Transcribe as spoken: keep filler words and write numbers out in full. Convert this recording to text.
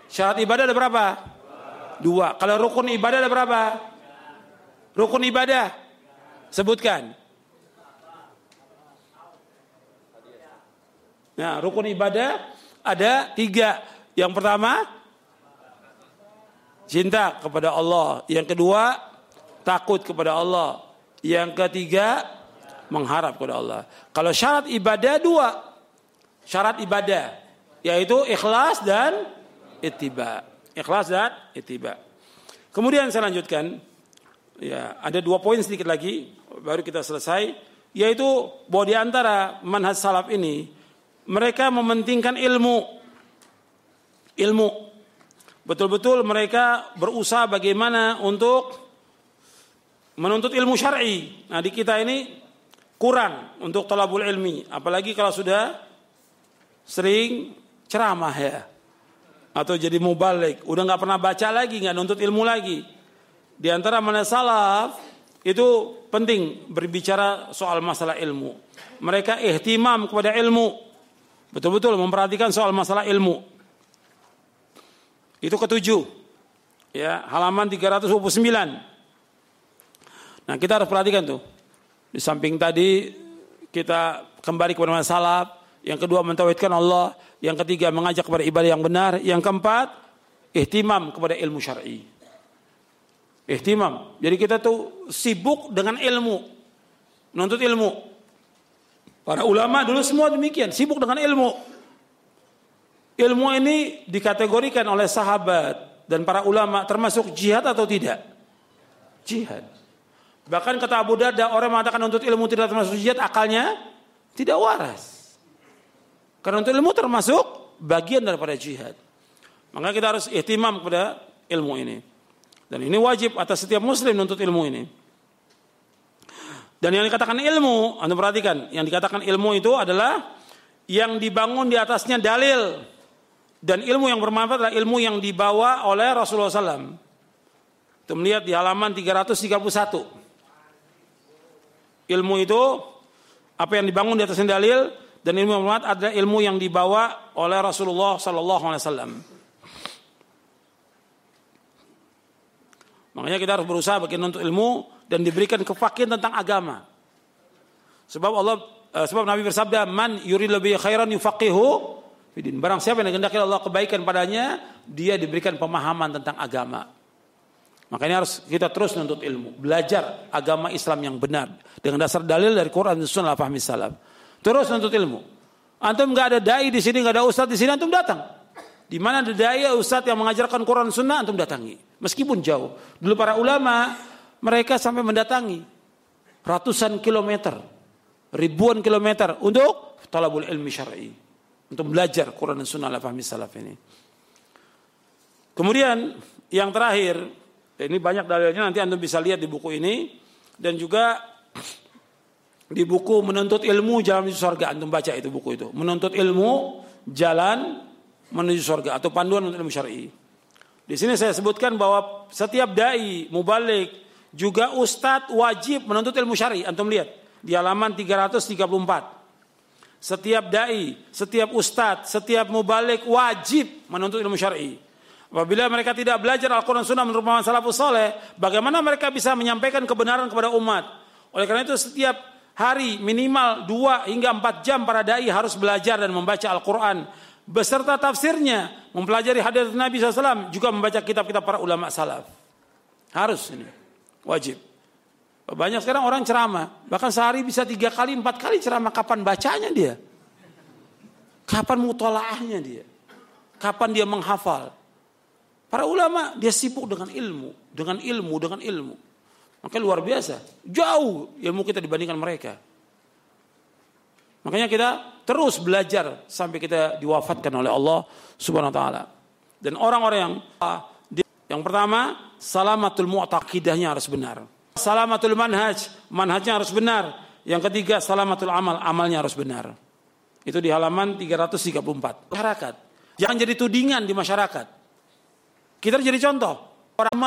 Syarat ibadah ada berapa? Dua. Kalau rukun ibadah ada berapa? Rukun ibadah sebutkan. Nah, rukun ibadah ada tiga. Yang pertama, cinta kepada Allah. Yang kedua, takut kepada Allah. Yang ketiga, mengharap kepada Allah. Kalau syarat ibadah dua. Syarat ibadah, yaitu ikhlas dan ittiba. Ikhlas dan ittiba. Kemudian saya lanjutkan. Ya, ada dua poin sedikit lagi, baru kita selesai. Yaitu bahwa di antara manhaj salaf ini, mereka mementingkan ilmu. Ilmu. Betul-betul mereka berusaha bagaimana untuk menuntut ilmu syar'i. Nah, di kita ini kurang untuk talabul ilmi. Apalagi kalau sudah sering ceramah ya. Atau jadi mubalik. Udah gak pernah baca lagi, gak nuntut ilmu lagi. Di antara manhaj salaf itu penting berbicara soal masalah ilmu. Mereka ihtimam kepada ilmu. Betul-betul memperhatikan soal masalah ilmu. Itu ketujuh. Ya, halaman tiga ratus dua puluh sembilan. Nah, kita harus perhatikan tuh. Di samping tadi kita kembali kepada manhaj salaf, yang kedua mentauhidkan Allah, yang ketiga mengajak kepada ibadah yang benar, yang keempat ihtimam kepada ilmu syar'i. Ihtimam. Jadi kita tuh sibuk dengan ilmu. Menuntut ilmu. Para ulama dulu semua demikian, sibuk dengan ilmu. Ilmu ini dikategorikan oleh sahabat dan para ulama termasuk jihad atau tidak? Jihad. Bahkan kata Abu Darda, orang mengatakan untuk ilmu tidak termasuk jihad, akalnya tidak waras. Karena untuk ilmu termasuk bagian daripada jihad. Maka kita harus ihtimam kepada ilmu ini. Dan ini wajib atas setiap muslim untuk ilmu ini. Dan yang dikatakan ilmu, Anda perhatikan, yang dikatakan ilmu itu adalah yang dibangun di atasnya dalil. Dan ilmu yang bermanfaat adalah ilmu yang dibawa oleh Rasulullah shallallahu alaihi wasallam. Itu melihat di halaman tiga ratus tiga puluh satu. Ilmu itu apa yang dibangun di atasnya dalil, dan ilmu yang bermanfaat adalah ilmu yang dibawa oleh Rasulullah shallallahu alaihi wasallam. Makanya kita harus berusaha bagi untuk ilmu dan diberikan kefakihan tentang agama. Sebab Allah, sebab Nabi bersabda, "Man yuridillahu bihi khairan yufaqihu fid-din." Barang siapa yang dikehendaki Allah kebaikan padanya, dia diberikan pemahaman tentang agama. Makanya harus kita terus menuntut ilmu, belajar agama Islam yang benar dengan dasar dalil dari Quran dan Sunnah fahmi salaf. Terus menuntut ilmu. Antum enggak ada dai di sini, enggak ada ustaz di sini, antum datang. Di mana ada dai ustaz yang mengajarkan Quran Sunnah, antum datangi. Meskipun jauh. Dulu para ulama mereka sampai mendatangi ratusan kilometer, ribuan kilometer untuk talabul ilmi syar'i, untuk belajar Quran dan Sunnah ala fahmi salaf ini. Kemudian yang terakhir, ini banyak dalilnya, nanti Anda bisa lihat di buku ini, dan juga di buku Menuntut Ilmu Jalan Menuju Surga, antum baca itu buku itu, Menuntut Ilmu Jalan Menuju Surga atau Panduan untuk Ilmu Syar'i. Di sini saya sebutkan bahwa setiap dai, mubalik, juga ustadz wajib menuntut ilmu syar'i. Antum lihat di halaman tiga ratus tiga puluh empat. Setiap dai, setiap ustadz, setiap mubalik wajib menuntut ilmu syar'i. Apabila mereka tidak belajar Al-Quran Sunnah menurut pemahaman salafus saleh, bagaimana mereka bisa menyampaikan kebenaran kepada umat? Oleh karena itu setiap hari minimal dua hingga empat jam para dai harus belajar dan membaca Al-Quran beserta tafsirnya, mempelajari hadis Nabi shallallahu alaihi wasallam, juga membaca kitab-kitab para ulama salaf. Harus ini, wajib. Banyak sekarang orang ceramah, bahkan sehari bisa tiga kali, empat kali ceramah. Kapan bacanya dia? Kapan mutolaahnya dia? Kapan dia menghafal? Para ulama dia sibuk dengan ilmu, dengan ilmu, dengan ilmu. Makanya luar biasa, jauh ilmu kita dibandingkan mereka. Makanya kita terus belajar sampai kita diwafatkan oleh Allah Subhanahu wa taala. Dan orang-orang yang yang pertama, salamatul mu'taqidahnya harus benar. Salamatul manhaj, manhajnya harus benar. Yang ketiga, salamatul amal, amalnya harus benar. Itu di halaman tiga ratus tiga puluh empat. Masyarakat, jangan jadi tudingan di masyarakat. Kita jadi contoh. Orang